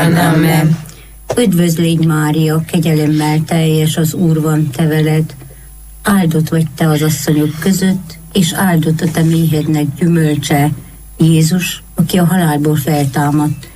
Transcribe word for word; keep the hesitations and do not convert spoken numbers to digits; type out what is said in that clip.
mindörökkön. Amen. Üdvözl légy, Mária, kegyelemmel teljes, az Úr van te veled. Áldott vagy te az asszonyok között, és áldott a te méhednek gyümölcse, Jézus, aki a halálból feltámadt.